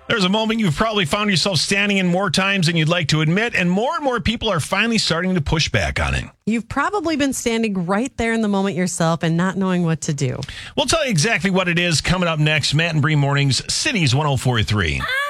There's a moment you've probably found yourself standing in more times than you'd like to admit, and more people are finally starting to push back on it. You've probably been standing right there in the moment yourself and not knowing what to do. We'll tell you exactly what it is coming up next. Matt and Bree Mornings, Cities 104.3.